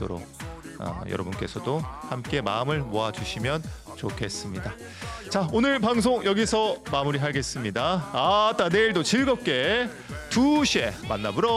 있도록 여러분께서도 함께 마음을 모아주시면 좋겠습니다. 자, 오늘 방송 여기서 마무리하겠습니다. 아따, 내일도 즐겁게 2시에 만나보러